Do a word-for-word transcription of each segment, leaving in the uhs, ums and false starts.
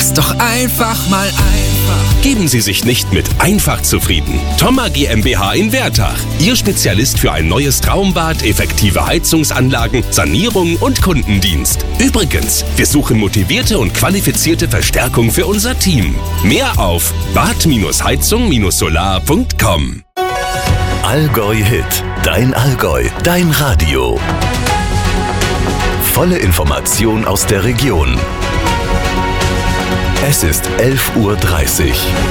Sag's doch einfach mal einfach. Geben Sie sich nicht mit einfach zufrieden. Thoma GmbH in Wertach. Ihr Spezialist für ein neues Traumbad, effektive Heizungsanlagen, Sanierung und Kundendienst. Übrigens, wir suchen motivierte und qualifizierte Verstärkung für unser Team. Mehr auf bad heizung solar punkt com. Allgäu Hit. Dein Allgäu. Dein Radio. Volle Information aus der Region. Es ist elf Uhr dreißig.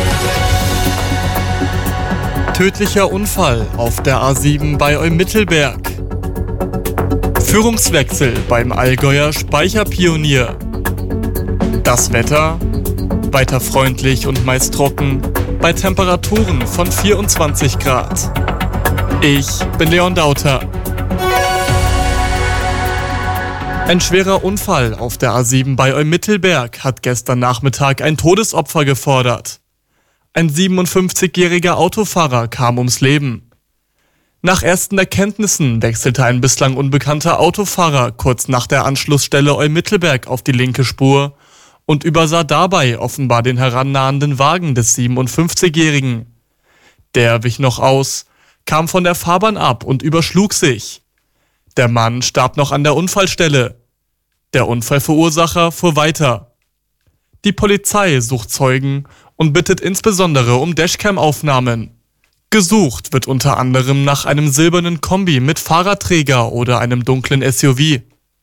Tödlicher Unfall auf der A sieben bei Eumittelberg. Führungswechsel beim Allgäuer Speicherpionier. Das Wetter weiter freundlich und meist trocken bei Temperaturen von vierundzwanzig Grad. Ich bin Leon Dauter. Ein schwerer Unfall auf der A sieben bei Eumittelberg hat gestern Nachmittag ein Todesopfer gefordert. Ein siebenundfünfzigjähriger Autofahrer kam ums Leben. Nach ersten Erkenntnissen wechselte ein bislang unbekannter Autofahrer kurz nach der Anschlussstelle Eumittelberg auf die linke Spur und übersah dabei offenbar den herannahenden Wagen des siebenundfünfzigjährigen. Der wich noch aus, kam von der Fahrbahn ab und überschlug sich. Der Mann starb noch an der Unfallstelle. Der Unfallverursacher fuhr weiter. Die Polizei sucht Zeugen und bittet insbesondere um Dashcam-Aufnahmen. Gesucht wird unter anderem nach einem silbernen Kombi mit Fahrradträger oder einem dunklen S U V.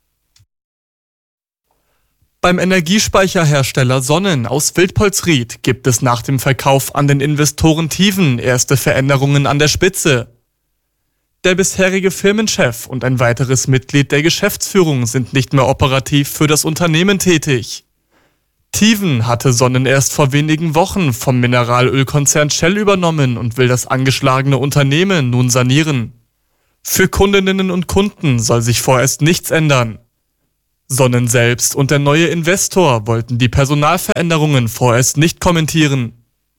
Beim Energiespeicherhersteller Sonnen aus Wildpolsried gibt es nach dem Verkauf an den Investoren Tiven erste Veränderungen an der Spitze. Der bisherige Firmenchef und ein weiteres Mitglied der Geschäftsführung sind nicht mehr operativ für das Unternehmen tätig. Tiven hatte Sonnen erst vor wenigen Wochen vom Mineralölkonzern Shell übernommen und will das angeschlagene Unternehmen nun sanieren. Für Kundinnen und Kunden soll sich vorerst nichts ändern. Sonnen selbst und der neue Investor wollten die Personalveränderungen vorerst nicht kommentieren.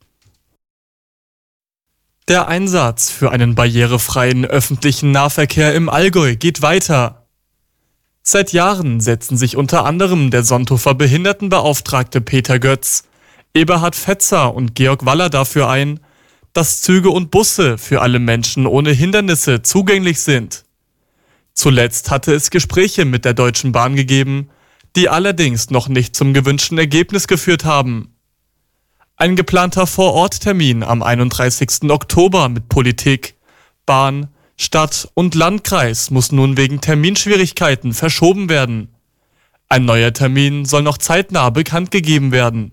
Der Einsatz für einen barrierefreien öffentlichen Nahverkehr im Allgäu geht weiter. Seit Jahren setzen sich unter anderem der Sonthofer Behindertenbeauftragte Peter Götz, Eberhard Fetzer und Georg Waller dafür ein, dass Züge und Busse für alle Menschen ohne Hindernisse zugänglich sind. Zuletzt hatte es Gespräche mit der Deutschen Bahn gegeben, die allerdings noch nicht zum gewünschten Ergebnis geführt haben. Ein geplanter Vororttermin am einunddreißigsten Oktober mit Politik, Bahn, Stadt und Landkreis muss nun wegen Terminschwierigkeiten verschoben werden. Ein neuer Termin soll noch zeitnah bekannt gegeben werden.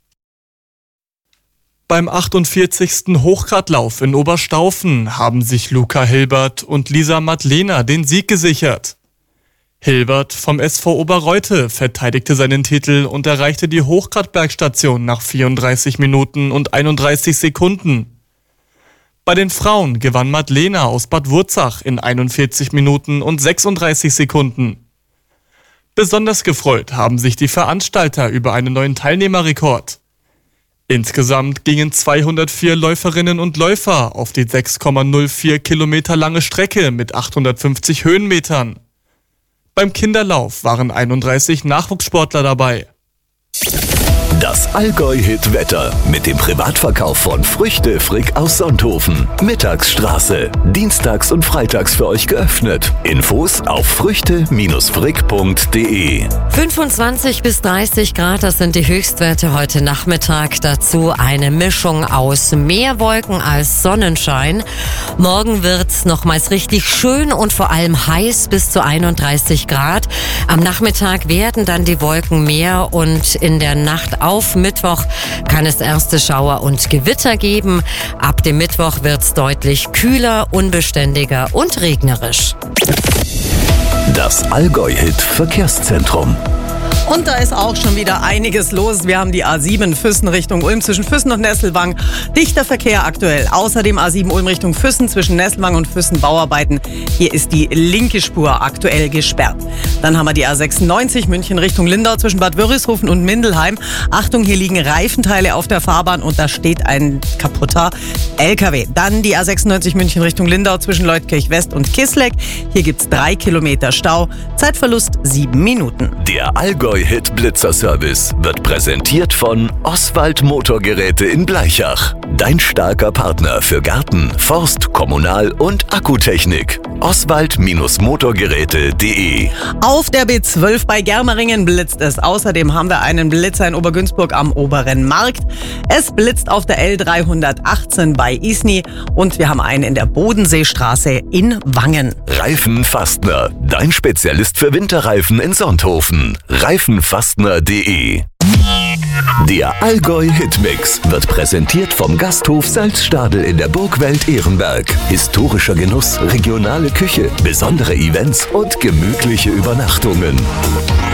Beim achtundvierzigsten Hochgradlauf in Oberstaufen haben sich Luca Hilbert und Lisa Madlena den Sieg gesichert. Hilbert vom S V Oberreute verteidigte seinen Titel und erreichte die Hochgradbergstation nach vierunddreißig Minuten und einunddreißig Sekunden. Bei den Frauen gewann Madlena aus Bad Wurzach in einundvierzig Minuten und sechsunddreißig Sekunden. Besonders gefreut haben sich die Veranstalter über einen neuen Teilnehmerrekord. Insgesamt gingen zweihundertvier Läuferinnen und Läufer auf die sechs Komma null vier Kilometer lange Strecke mit achthundertfünfzig Höhenmetern. Beim Kinderlauf waren einunddreißig Nachwuchssportler dabei. Das Allgäu-Hit-Wetter mit dem Privatverkauf von Früchte Frick aus Sonthofen. Mittagsstraße. Dienstags und freitags für euch geöffnet. Infos auf früchte frick punkt de. fünfundzwanzig bis dreißig Grad, das sind die Höchstwerte heute Nachmittag. Dazu eine Mischung aus mehr Wolken als Sonnenschein. Morgen wird's nochmals richtig schön und vor allem heiß bis zu einunddreißig Grad. Am Nachmittag werden dann die Wolken mehr und in der Nacht auf Mittwoch kann es erste Schauer und Gewitter geben. Ab dem Mittwoch wird's deutlich kühler, unbeständiger und regnerisch. Das Allgäu-Hit Verkehrszentrum. Und da ist auch schon wieder einiges los. Wir haben die A sieben Füssen Richtung Ulm zwischen Füssen und Nesselwang. Dichter Verkehr aktuell. Außerdem A sieben Ulm Richtung Füssen zwischen Nesselwang und Füssen Bauarbeiten. Hier ist die linke Spur aktuell gesperrt. Dann haben wir die A sechsundneunzig München Richtung Lindau zwischen Bad Wörishofen und Mindelheim. Achtung, hier liegen Reifenteile auf der Fahrbahn und da steht ein kaputter L K W. Dann die A sechsundneunzig München Richtung Lindau zwischen Leutkirch West und Kissleck. Hier gibt's drei Kilometer Stau. Zeitverlust sieben Minuten. Der Allgäu Allgäu-Hit Blitzer Service wird präsentiert von Oswald Motorgeräte in Blaichach. Dein starker Partner für Garten, Forst, Kommunal- und Akkutechnik. Oswald Motorgeräte punkt de. Auf der B zwölf bei Germeringen blitzt es. Außerdem haben wir einen Blitzer in Obergünzburg am Oberen Markt. Es blitzt auf der L dreihundertachtzehn bei Isny und wir haben einen in der Bodenseestraße in Wangen. Reifenfastner, dein Spezialist für Winterreifen in Sonthofen. Reifenfastner punkt de. Der Allgäu-Hitmix wird präsentiert vom Gasthof Salzstadel in der Burgwelt Ehrenberg. Historischer Genuss, regionale Küche, besondere Events und gemütliche Übernachtungen.